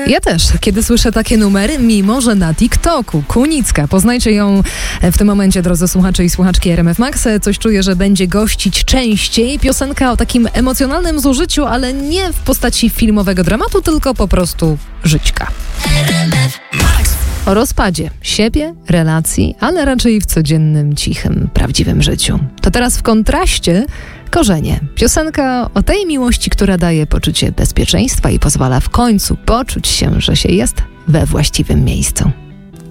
Ja też, kiedy słyszę takie numery, mimo że na TikToku. Kunicka, poznajcie ją w tym momencie, drodzy słuchacze i słuchaczki RMF Max. Coś czuję, że będzie gościć częściej. Piosenka o takim emocjonalnym zużyciu, ale nie w postaci filmowego dramatu, tylko po prostu żyćka. RMF Max. O rozpadzie siebie, relacji, ale raczej w codziennym, cichym, prawdziwym życiu. To teraz w kontraście Korzenie. Piosenka o tej miłości, która daje poczucie bezpieczeństwa i pozwala w końcu poczuć się, że się jest we właściwym miejscu.